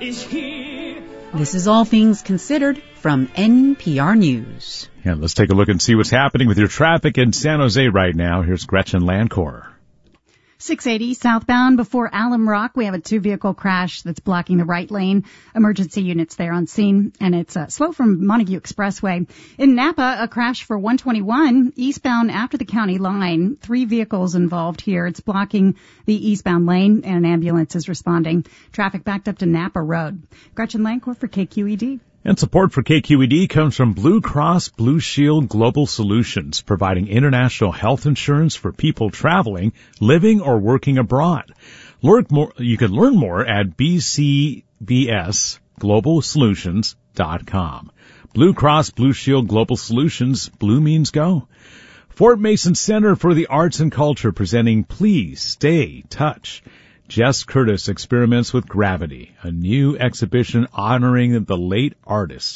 is here. This is All Things Considered from NPR News. Yeah, let's take a look and see what's happening with your traffic in San Jose right now. Here's Gretchen Landcore. 680 southbound before Alum Rock. We have a 2-vehicle crash that's blocking the right lane. Emergency units there on scene, and it's slow from Montague Expressway. In Napa, a crash for 121 eastbound after the county line. 3 vehicles involved here. It's blocking the eastbound lane, and an ambulance is responding. Traffic backed up to Napa Road. Gretchen Landcore for KQED. And support for KQED comes from Blue Cross Blue Shield Global Solutions, providing international health insurance for people traveling, living, or working abroad. You can learn more at bcbsglobalsolutions.com. Blue Cross Blue Shield Global Solutions, blue means go. Fort Mason Center for the Arts and Culture presenting Please Stay Touch. Jess Curtis experiments with gravity, a new exhibition honoring the late artist.